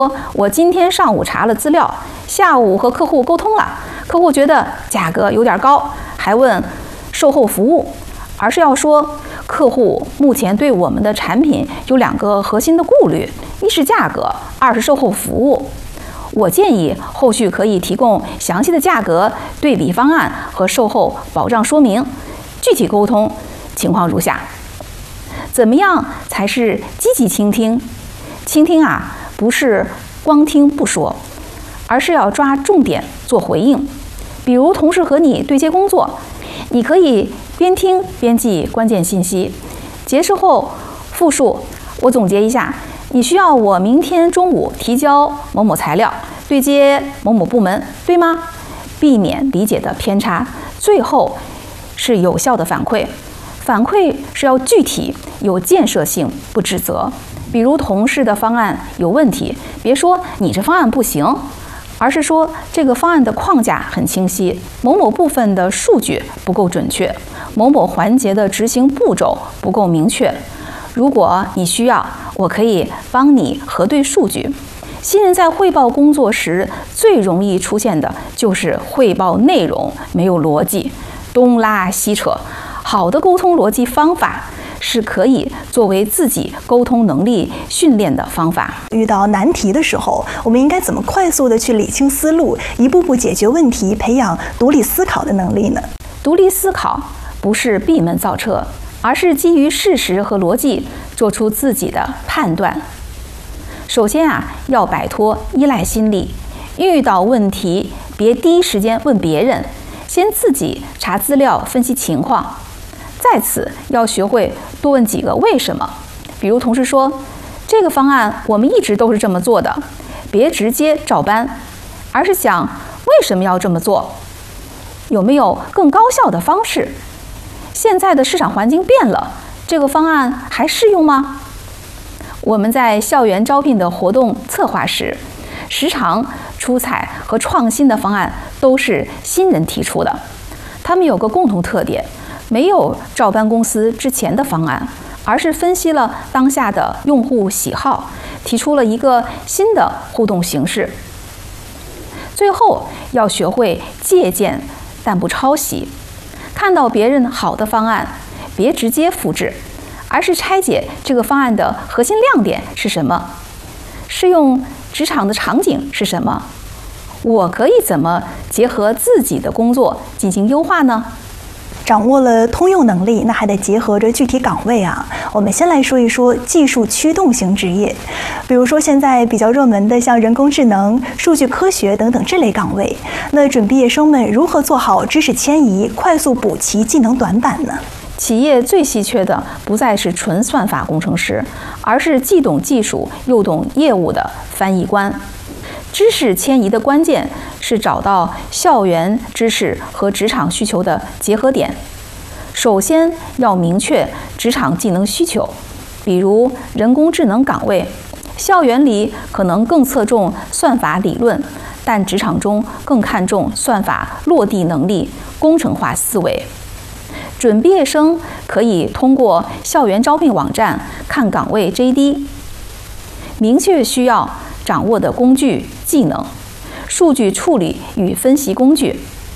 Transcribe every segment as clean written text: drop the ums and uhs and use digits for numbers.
我今天上午查了资料，下午和客户沟通了，客户觉得价格有点高，还问售后服务，而是要说客户目前对我们的产品有2个核心的顾虑，一是价格，二是售后服务。我建议后续可以提供详细的价格对比方案和售后保障说明。具体沟通情况如下：怎么样才是积极倾听？倾听啊，不是光听不说，而是要抓重点做回应。比如同事和你对接工作，你可以边听边记关键信息，结束后复述。我总结一下，你需要我明天中午提交某某材料，对接某某部门，对吗？避免理解的偏差。最后是有效的反馈，反馈是要具体有建设性，不指责。比如同事的方案有问题，别说你这方案不行，而是说这个方案的框架很清晰，某某部分的数据不够准确，某某环节的执行步骤不够明确。如果你需要，我可以帮你核对数据。新人在汇报工作时最容易出现的就是汇报内容没有逻辑，东拉西扯。好的沟通逻辑方法是可以作为自己沟通能力训练的方法。 遇到难题的时候，我们应该怎么快速的去理清思路，一步步解决问题，培养独立思考的能力呢？ 独立思考不是闭门造车，而是基于事实和逻辑做出自己的判断。首先要摆脱依赖心理，遇到问题别第一时间问别人，先自己查资料分析情况。在此要学会多问几个为什么。比如同事说这个方案我们一直都是这么做的，别直接照搬，而是想为什么要这么做，有没有更高效的方式？现在的市场环境变了，这个方案还适用吗？我们在校园招聘的活动策划时，时常出彩和创新的方案都是新人提出的，他们有个共同特点，没有照搬公司之前的方案，而是分析了当下的用户喜好，提出了一个新的互动形式。最后要学会借鉴但不抄袭，看到别人好的方案，别直接复制，而是拆解这个方案的核心亮点是什么，适用职场的场景是什么，我可以怎么结合自己的工作进行优化呢？ 掌握了通用能力，那还得结合着具体岗位啊。我们先来说一说技术驱动型职业，比如说现在比较热门的像人工智能、数据科学等等这类岗位。那准毕业生们如何做好知识迁移，快速补齐技能短板呢？ 企业最稀缺的不再是纯算法工程师，而是既懂技术又懂业务的翻译官。知识迁移的关键是找到校园知识和职场需求的结合点。首先要明确职场技能需求，比如人工智能岗位，校园里可能更侧重算法理论，但职场中更看重算法落地能力、工程化思维。准毕业生可以通过校园招聘网站看岗位 JD， 明确需要掌握的工具技能，数据处理与分析工具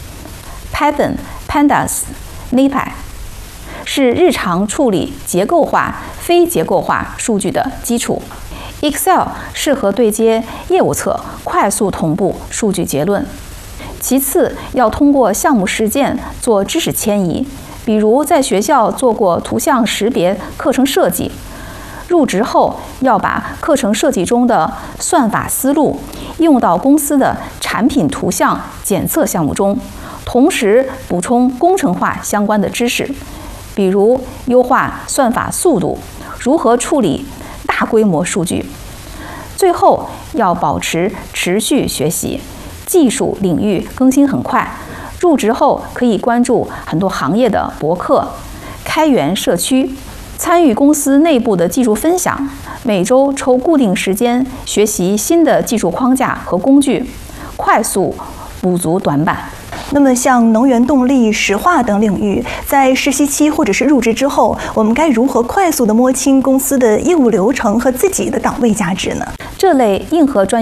Python、Pandas、NumPy 是日常处理结构化、非结构化数据的基础。Excel 适合对接业务侧，快速同步数据结论。其次，要通过项目实践做知识迁移，比如在学校做过图像识别课程设计，入职后要把课程设计中的算法思路应用到公司的产品图像检测项目中，同时补充工程化相关的知识，比如优化算法速度，如何处理大规模数据。最后要保持持续学习，技术领域更新很快，入职后可以关注很多行业的博客、开源社区，参与公司内部的技术分享，每周抽固定时间学习新的技术框架和工具，快速补足短板。 那么像能源动力、石化等领域，在实习期或者是入职之后，我们该如何快速地摸清公司的业务流程和自己的岗位价值呢？ 这类硬核专业